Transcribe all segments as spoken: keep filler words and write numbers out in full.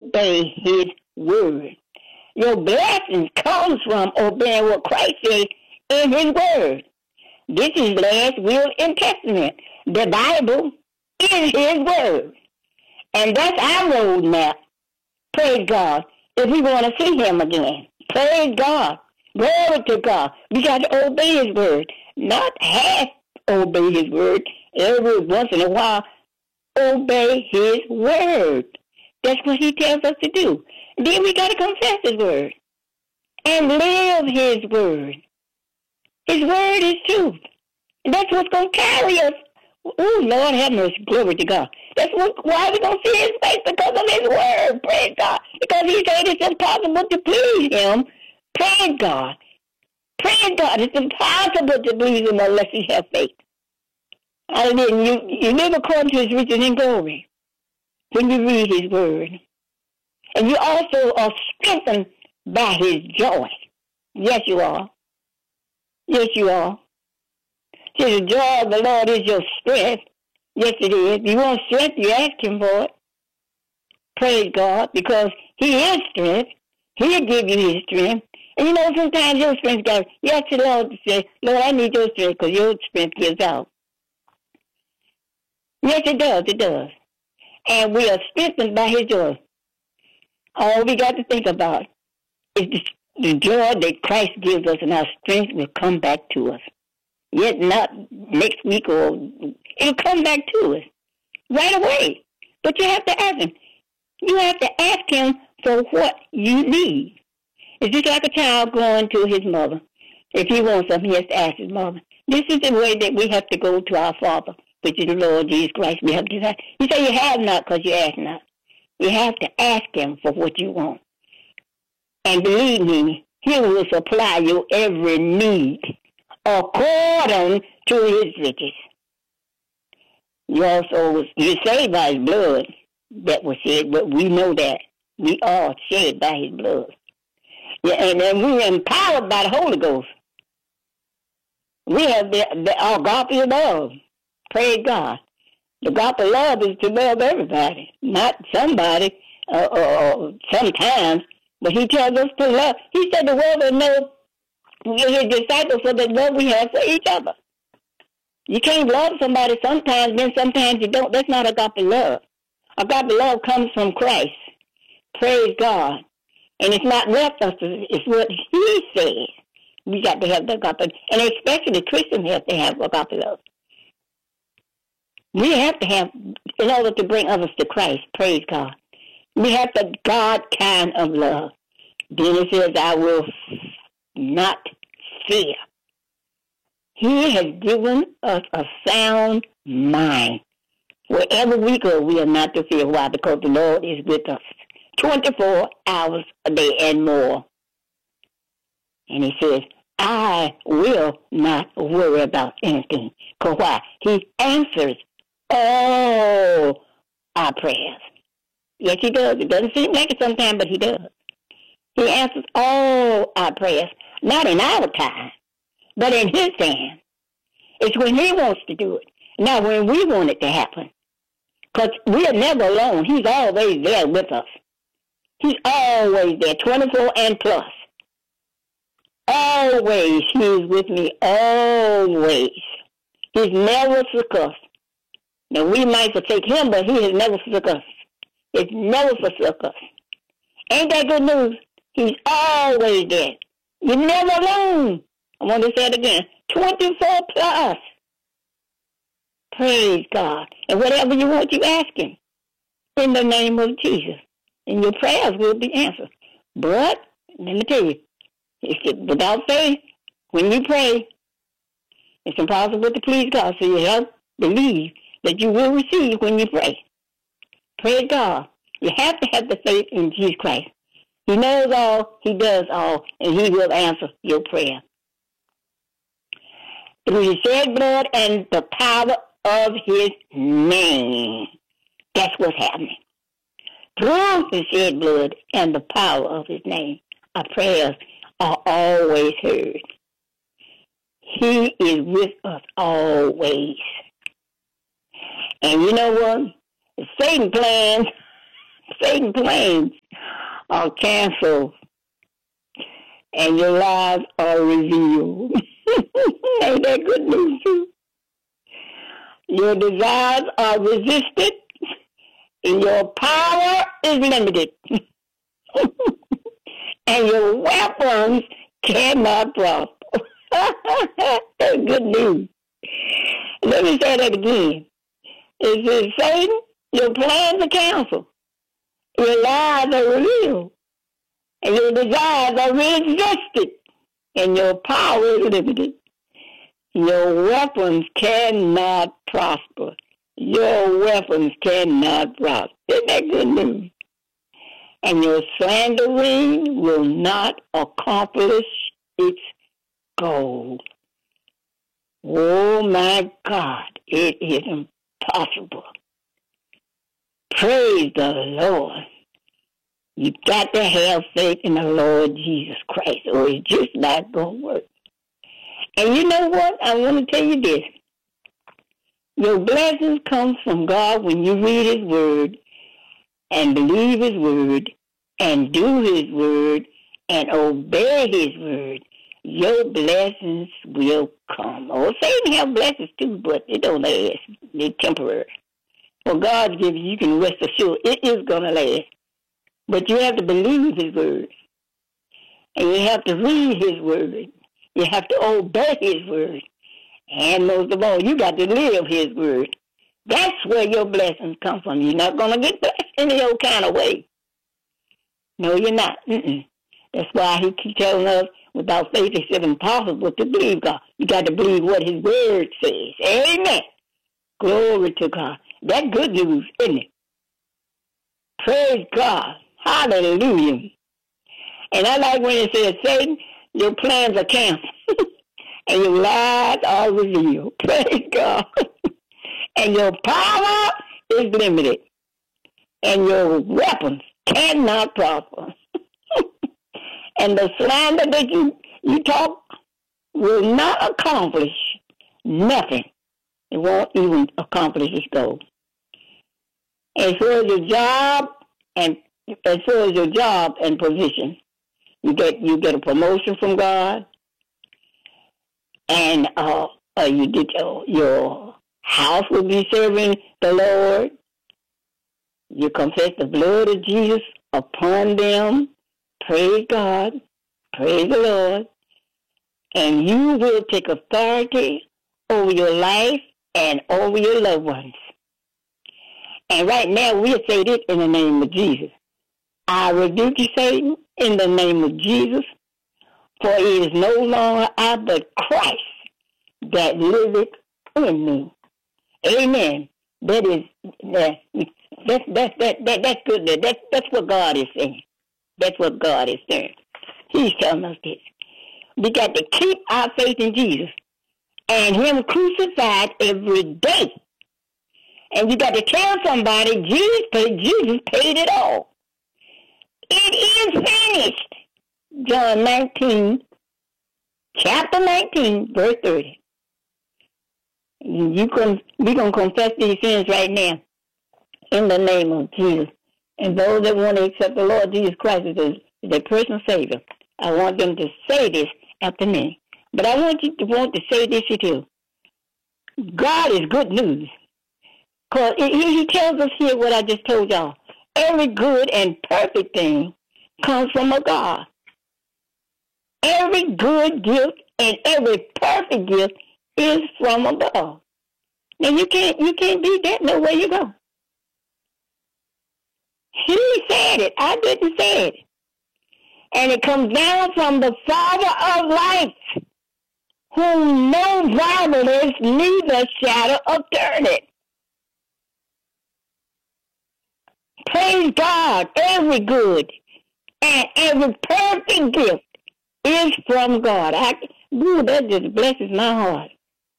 obey his word. Your blessing comes from obeying what Christ says in his word. This is last will and testament. The Bible is his word. And that's our roadmap. Praise God. If we want to see him again. Praise God. Glory to God. We got to obey his word. Not half obey his word. Every once in a while, obey his word. That's what he tells us to do. Then we got to confess his word. And live his word. His word is truth. And that's what's going to carry us. Oh, Lord have mercy. Glory to God. That's what, why we're going to see his face, because of his word. Praise God. Because he said it's impossible to please him. Praise God. Praise God. It's impossible to please him unless you have faith. Hallelujah. You, you live according to his riches and glory when you read his word. And you also are strengthened by his joy. Yes, you are. Yes, you are. See, the joy of the Lord is your strength. Yes, it is. If you want strength, you ask him for it. Praise God, because he is strength. He'll give you his strength. And you know, sometimes your strength goes, yes, the Lord says, Lord, I need your strength, because your strength gives out. Yes, it does, it does. And we are strengthened by his joy. All we got to think about is the, the joy that Christ gives us, and our strength will come back to us. Yet not next week, or it'll come back to us right away. But you have to ask him. You have to ask him for what you need. It's just like a child going to his mother. If he wants something, he has to ask his mother. This is the way that we have to go to our Father, which is the Lord Jesus Christ. We have to ask. You say you have not because you ask not. You have to ask him for what you want. And believe me, he will supply your every need according to his riches. You also, you're saved by his blood that was shed, but we know that. We are shed by his blood. Yeah, and then we're empowered by the Holy Ghost. We have the, the agape love. Praise God. The agape love is to love everybody, not somebody, uh, or sometimes, but he tells us to love. He said the world will know we're his disciples for the love we have for each other. You can't love somebody sometimes, then sometimes you don't. That's not agape love. Agape love comes from Christ. Praise God. And it's not left us, it's what he says. We got to have the agape, and especially Christians have to have agape love. We have to have, in order to bring others to Christ, praise God. We have the God kind of love. Then it says, I will not fear. He has given us a sound mind. Wherever we go, we are not to fear. Why? Because the Lord is with us twenty-four hours a day and more. And he says, I will not worry about anything. Because why? He answers all our prayers. Yes, he does. It doesn't seem like it sometimes, but he does. He answers all our prayers, not in our time, but in his time. It's when he wants to do it, not when we want it to happen. Because we are never alone. He's always there with us. He's always there, twenty-four and plus. Always, he's with me, always. He's never forsook us. Now, we might forsake him, but he has never forsook us. He's never forsook us. Ain't that good news? He's always there. You're never alone. I want to say it again. twenty-four plus. Praise God. And whatever you want, you ask him. In the name of Jesus. And your prayers will be answered. But, let me tell you, if without faith, when you pray, it's impossible to please God. So you have to believe that you will receive when you pray. Praise God. You have to have the faith in Jesus Christ. He knows all, he does all, and he will answer your prayer. Through his shed blood and the power of his name. That's what's happening. Through his shed blood and the power of his name, our prayers are always heard. He is with us always. And you know what? Satan plans, Satan plans are canceled and your lies are revealed. Ain't that good news too? Your desires are resisted and your power is limited. And your weapons cannot prosper. That's good news. Let me say that again. It says, Satan, your plans are canceled. Your lies are revealed. And your desires are resisted. And your power is limited. Your weapons cannot prosper. Your weapons cannot prosper. Isn't that good news? And your slandering will not accomplish its goal. Oh my God, it is impossible. Praise the Lord. You got to have faith in the Lord Jesus Christ, or it's just not going to work. And you know what? I want to tell you this. Your blessings come from God when you read His Word and believe His Word and do His Word and obey His Word. Your blessings will come. Oh, Satan have blessings too, but it don't last. They're temporary. For God gives you, you can rest assured it is going to last. But you have to believe His Word. And you have to read His Word. You have to obey His Word. And most of all, you got to live His Word. That's where your blessings come from. You're not going to get blessed any old kind of way. No, you're not. Mm-mm. That's why He keeps telling us, without faith it's impossible to believe God. You got to believe what His Word says. Amen. Glory to God. That's good news, isn't it? Praise God. Hallelujah. And I like when it says, Satan, your plans are canceled. And your lies are revealed. Praise God. And your power is limited. And your weapons cannot prosper. And the slander that you, you talk will not accomplish nothing. It won't even accomplish its goal. As far as your job and as far as your job and position, you get you get a promotion from God, and uh, uh you get your, your house will be serving the Lord. You confess the blood of Jesus upon them. Praise God. Praise the Lord. And you will take authority over your life and over your loved ones. And right now, we'll say this in the name of Jesus. I rebuke you, Satan, in the name of Jesus, for it is no longer I, but Christ that liveth in me. Amen. That is, that, that's, that's, that, that, that's good. That, that's what God is saying. That's what God is saying. He's telling us this. We got to keep our faith in Jesus and Him crucified every day. And you got to tell somebody, Jesus paid, Jesus paid it all. It is finished. John nineteen, chapter nineteen, verse thirty. You can, we're going to confess these sins right now in the name of Jesus. And those that want to accept the Lord Jesus Christ as their, their personal Savior, I want them to say this after me. But I want you to want to say this too. God is good news. Because he, he tells us here what I just told y'all. Every good and perfect thing comes from a God. Every good gift and every perfect gift is from above. Now you can't you can't beat that no way you go. He said it. I didn't say it. And it comes down from the Father of lights, whom no violence neither shadow of turning. Praise God, every good and every perfect gift is from God. I, ooh, that just blesses my heart.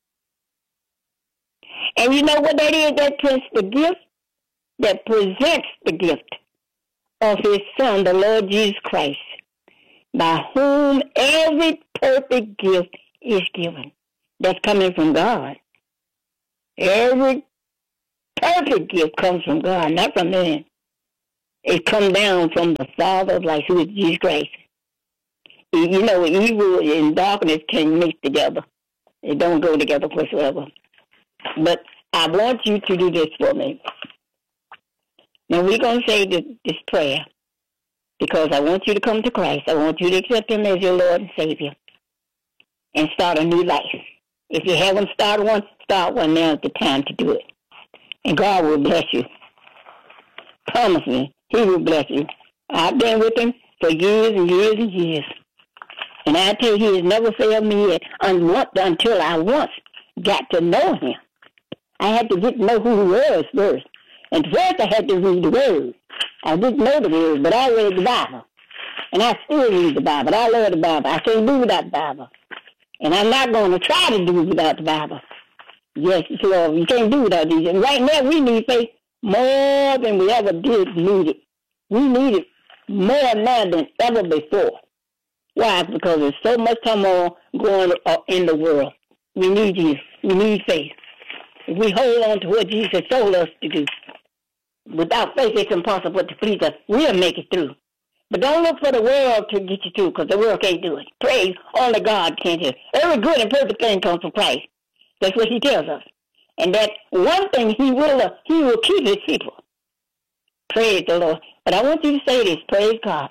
And you know what that is? That presents the gift, that presents the gift of His Son, the Lord Jesus Christ, by whom every perfect gift is given. That's coming from God. Every perfect gift comes from God, not from man. It come down from the Father of lights, who is Jesus Christ. You know, evil and darkness can mix together. It don't go together whatsoever. But I want you to do this for me. Now, we're going to say this, this prayer because I want you to come to Christ. I want you to accept him as your Lord and Savior and start a new life. If you haven't started one, start one. Now is the time to do it. And God will bless you. Promise me, he will bless you. I've been with him for years and years and years. And I tell you, he has never failed me yet until I once got to know him. I had to get to know who he was first. And first I had to read the Word. I didn't know the Word, but I read the Bible. And I still read the Bible. I love the Bible. I can't do without the Bible. And I'm not going to try to do without the Bible. Yes, Lord, you can't do without these. And right now we need faith more than we ever did need it. We need it more now than ever before. Why? Because there's so much turmoil going on in the world. We need Jesus. We need faith. If we hold on to what Jesus told us to do, without faith it's impossible to please us. We'll make it through. But don't look for the world to get you through, because the world can't do it. Praise, only God can do it. Every good and perfect thing comes from Christ. That's what he tells us. And that one thing he will, uh, he will keep his people. Praise the Lord. But I want you to say this, praise God,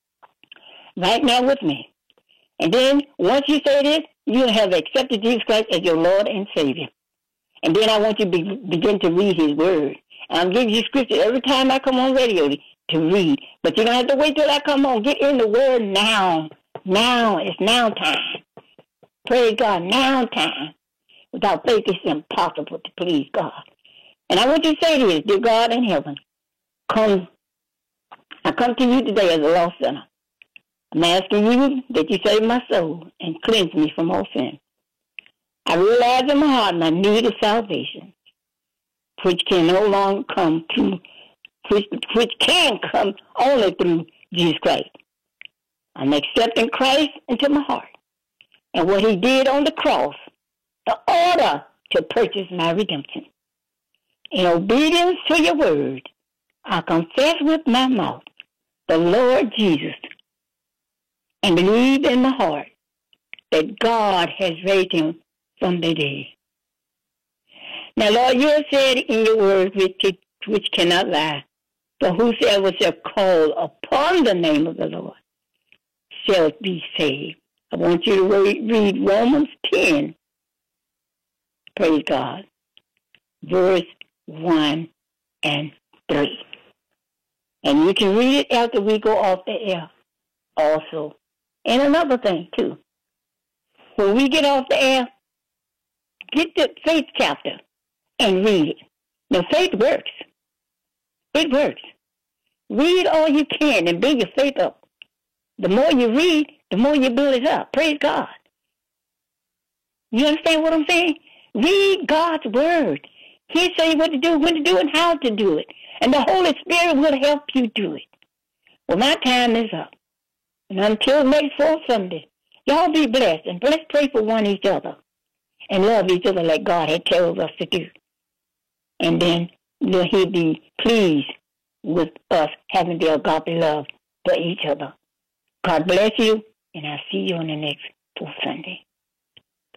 right now with me. And then once you say this, you have accepted Jesus Christ as your Lord and Savior. And then I want you to be, begin to read his word. And I'm giving you scripture every time I come on radio to, to read. But you don't have to wait till I come on. Get in the word now. Now. It's now time. Praise God. Now time. Without faith, it's impossible to please God. And I want you to say this, dear God in heaven, come, I come to you today as a lost sinner. I'm asking you that you save my soul and cleanse me from all sin. I realize in my heart my need of salvation, which can no longer come through, which, which can come only through Jesus Christ. I'm accepting Christ into my heart and what he did on the cross in order to purchase my redemption. In obedience to your word, I confess with my mouth the Lord Jesus and believe in my heart that God has raised him from the dead. Now, Lord, you have said in your word, which, which cannot lie, for whosoever shall call upon the name of the Lord shall be saved. I want you to read, read Romans ten, praise God, verse one and three. And you can read it after we go off the air also. And another thing, too. When we get off the air, get the faith chapter and read it. Now, faith works. It works. Read all you can and build your faith up. The more you read, the more you build it up. Praise God. You understand what I'm saying? Read God's word. He'll tell you what to do, when to do, and how to do it. And the Holy Spirit will help you do it. Well, my time is up. And until next fourth Sunday, y'all be blessed. And let's pray for one each other. And love each other like God had told us to do. And then he'll be pleased with us having the agape love for each other. God bless you, and I'll see you on the next fourth Sunday.